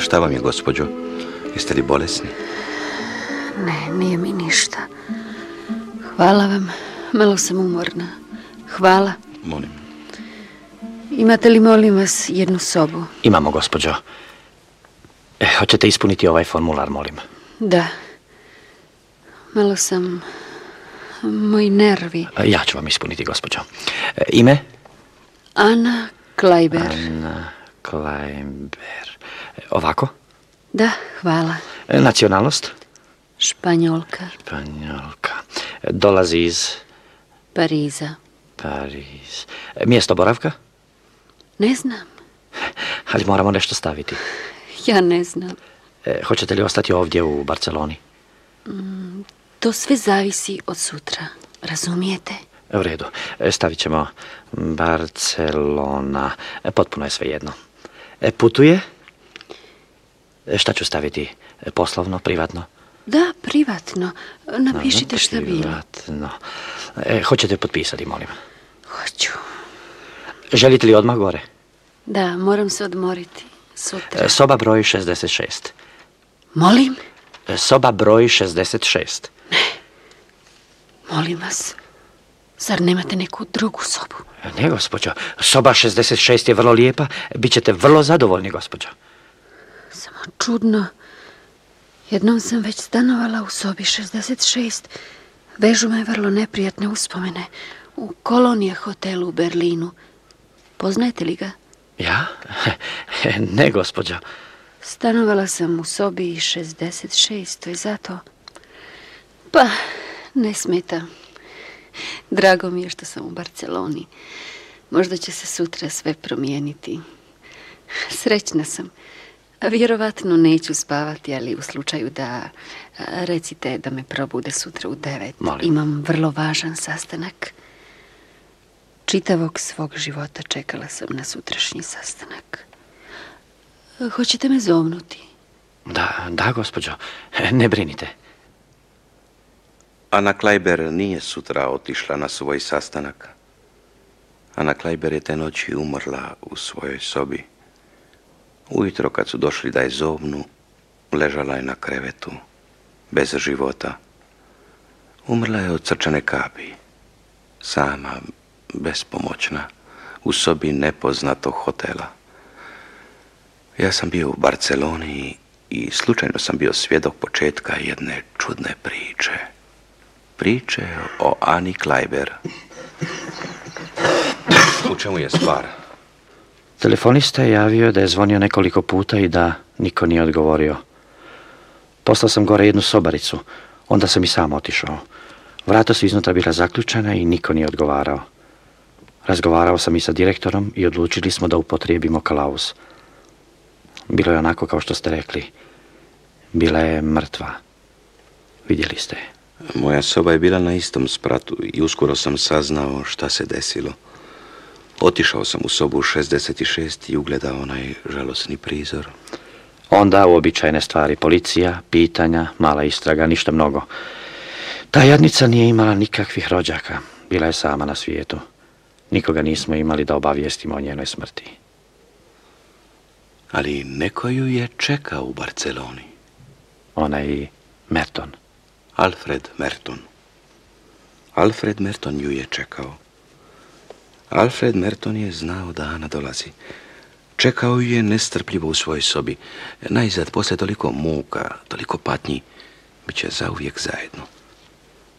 Šta vam je, gospođo? Jeste li bolesni? Ne, nije mi ništa. Hvala vam, malo sam umorna. Hvala. Molim. Imate li, molim vas, jednu sobu? Imamo, gospođo. Hoćete ispuniti ovaj formular, molim? Da. Malo sam... Moji nervi. Ja ću vam ispuniti, gospođo. Ime? Ana Klajber. Ana Klajber. Ovako? Da, hvala. Nacionalnost? Španjolka. Španjolka. Dolazi iz? Pariza. Pariz. Mjesto boravka? Ne znam. Ali moramo nešto staviti. Ja ne znam. Hoćete li ostati ovdje u Barceloni? To sve zavisi od sutra. Razumijete? U redu. Stavit ćemo Barcelona. Potpuno je svejedno. Putuje? Šta ću staviti? Poslovno, privatno? Da, privatno. Napišite šta bilo. Privatno. Hoćete potpisati, molim? Hoću. Želite li odmah gore? Da, moram se odmoriti. Sutra. Soba broj 66. Molim? Soba broj 66. Ne. Molim vas. Zar nemate neku drugu sobu? Ne, gospođo. Soba 66 je vrlo lijepa. Bićete vrlo zadovoljni, gospođo. Samo čudno. Jednom sam već stanovala u sobi 66. Vežu me vrlo neprijatne uspomene. U Kolonija hotelu u Berlinu. Poznajete li ga? Ja? Ne, gospođo. Stanovala sam u sobi 66, to je zato. Pa, ne smeta. Drago mi je što sam u Barceloni. Možda će se sutra sve promijeniti. Srećna sam. Vjerovatno neću spavati, ali u slučaju da... Recite da me probude sutra u 9. Molim. Imam vrlo važan sastanak. Čitavog svog života čekala sam na sutrašnji sastanak. Hoćete me zovnuti? Da, gospođo. Ne brinite. Ana Klajber nije sutra otišla na svoj sastanak. Ana Klajber je te noći umrla u svojoj sobi. Ujutro kad su došli da je zovnu, ležala je na krevetu, bez života. Umrla je od srčane kapi. Sama, bespomoćna, u sobi nepoznatog hotela. Ja sam bio u Barceloni i slučajno sam bio svjedok početka jedne čudne priče. Priče o Ani Klajber. U čemu je stvar? Telefonista je javio da je zvonio nekoliko puta i da niko nije odgovorio. Poslao sam gore jednu sobaricu, onda sam i sam otišao. Vrata su iznutra bila zaključana i niko nije odgovarao. Razgovarao sam i sa direktorom i odlučili smo da upotrijebimo klauz. Bilo je onako kao što ste rekli. Bila je mrtva. Vidjeli ste. Moja soba je bila na istom spratu i uskoro sam saznao šta se desilo. Otišao sam u sobu 66 i ugledao onaj žalosni prizor. Onda uobičajene stvari, policija, pitanja, mala istraga, ništa mnogo. Ta jadnica nije imala nikakvih rođaka. Bila je sama na svijetu. Nikoga nismo imali da obavijestimo o njenoj smrti. Ali neko ju je čekao u Barceloni. Onaj Merton. Alfred Merton. Alfred Merton ju je čekao. Alfred Merton je znao da Ana dolazi. Čekao ju je nestrpljivo u svojoj sobi. Najzad, posle toliko muka, toliko patnji, bit će zauvijek zajedno.